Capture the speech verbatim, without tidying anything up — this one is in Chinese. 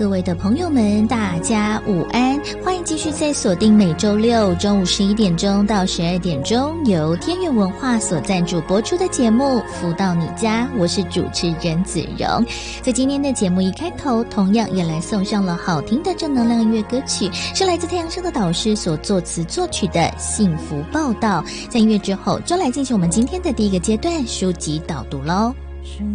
各位的朋友们，大家午安，欢迎继续在锁定每周六中午十一点钟到十二点钟由天元文化所赞助播出的节目《福到你家》，我是主持人子荣。在今天的节目一开头，同样也来送上了好听的正能量音乐歌曲，是来自太阳升的导师所作词作曲的《幸福报道》。在音乐之后，就来进行我们今天的第一个阶段书籍导读喽。